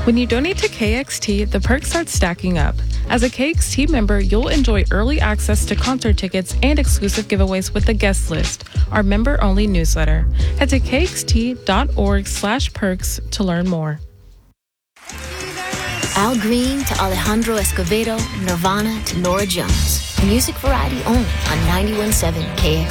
When you donate to KXT, the perks start stacking up. As a KXT member, you'll enjoy early access to concert tickets and exclusive giveaways with the guest list, our member-only newsletter. Head to kxt.org/perks to learn more. Al Green to Alejandro Escovedo, Nirvana to Nora Jones. Music variety only on 91.7 KXT.